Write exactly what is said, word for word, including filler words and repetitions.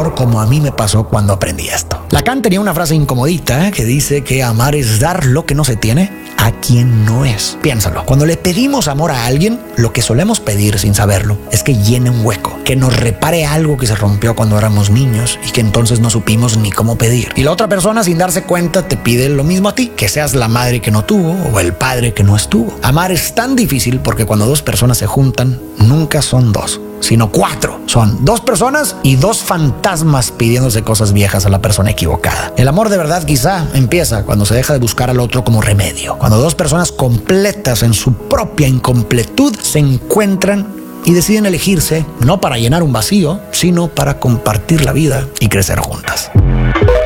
amor como a mí me pasó cuando aprendí esto. Lacan tenía una frase incomodita que dice que amar es dar lo que no se tiene a quien no es. Piénsalo. Cuando le pedimos amor a alguien, lo que solemos pedir sin saberlo es que llene un hueco, que nos repare algo que se rompió cuando éramos niños y que entonces no supimos ni cómo pedir. Y la otra persona, sin darse cuenta, te pide lo mismo a ti, que seas la madre que no tuvo o el padre que no estuvo. Amar es tan difícil porque cuando dos personas se juntan, nunca son dos, sino cuatro. Son dos personas y dos fantasmas pidiéndose cosas viejas a la persona equivocada. El amor de verdad quizá empieza cuando se deja de buscar al otro como remedio. Cuando dos personas completas en su propia incompletud se encuentran y deciden elegirse, no para llenar un vacío, sino para compartir la vida y crecer juntas.